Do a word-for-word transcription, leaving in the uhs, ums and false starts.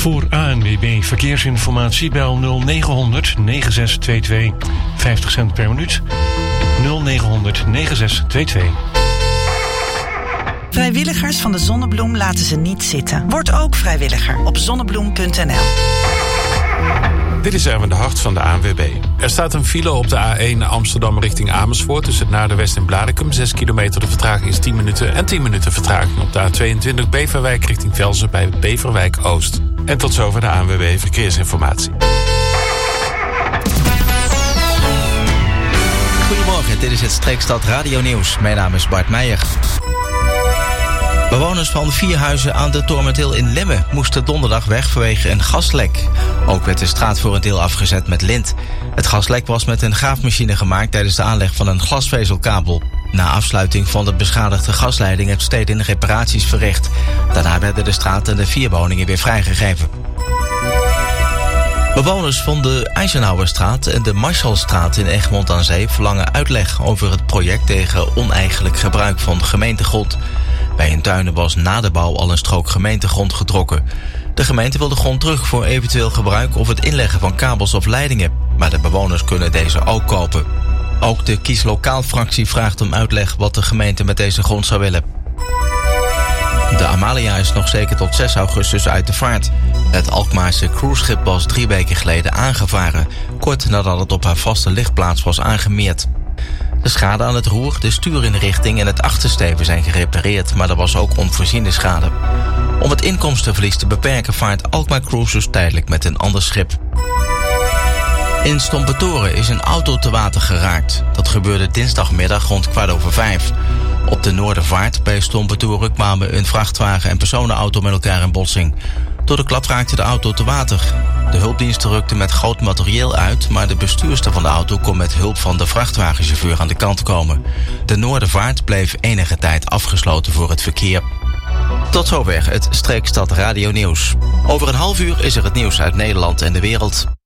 Voor A N W B Verkeersinformatie bel nul negen honderd negen zes twee twee. vijftig cent per minuut. nul negen honderd negen zes twee twee. Vrijwilligers van de Zonnebloem laten ze niet zitten. Word ook vrijwilliger op zonnebloem punt n l. Dit is Erwin de Hart van de A N W B. Er staat een file op de A één Amsterdam richting Amersfoort tussen het Naardenwest en Blaricum. zes kilometer, de vertraging is tien minuten en tien minuten vertraging op de A tweeëntwintig Beverwijk richting Velzen bij Beverwijk Oost. En tot zover de A N W B Verkeersinformatie. Goedemorgen, dit is het Streekstad Radio Nieuws. Mijn naam is Bart Meijer. Bewoners van vier huizen aan de Toormentil in Lemmen moesten donderdag weg vanwege een gaslek. Ook werd de straat voor een deel afgezet met lint. Het gaslek was met een graafmachine gemaakt tijdens de aanleg van een glasvezelkabel. Na afsluiting van de beschadigde gasleiding heeft Stedin reparaties verricht. Daarna werden de straat en de vier woningen weer vrijgegeven. Bewoners van de Eisenhowerstraat en de Marshallstraat in Egmond aan Zee verlangen uitleg over het project tegen oneigenlijk gebruik van gemeentegrond. Bij hun tuinen was na de bouw al een strook gemeentegrond getrokken. De gemeente wil de grond terug voor eventueel gebruik of het inleggen van kabels of leidingen. Maar de bewoners kunnen deze ook kopen. Ook de Kies Lokaal-fractie vraagt om uitleg wat de gemeente met deze grond zou willen. De Amalia is nog zeker tot zes augustus uit de vaart. Het Alkmaarse cruiseschip was drie weken geleden aangevaren, kort nadat het op haar vaste ligplaats was aangemeerd. De schade aan het roer, de stuurinrichting en het achtersteven zijn gerepareerd, maar er was ook onvoorziene schade. Om het inkomstenverlies te beperken vaart Alkmaar Cruises tijdelijk met een ander schip. In Stompetoren is een auto te water geraakt. Dat gebeurde dinsdagmiddag rond kwart over vijf. Op de Noordervaart bij Stompetoren kwamen een vrachtwagen en personenauto met elkaar in botsing. Door de klap raakte de auto te water. De hulpdiensten rukten met groot materieel uit, maar de bestuurster van de auto kon met hulp van de vrachtwagenchauffeur aan de kant komen. De Noordervaart bleef enige tijd afgesloten voor het verkeer. Tot zover het Streekstad Radio Nieuws. Over een half uur is er het nieuws uit Nederland en de wereld.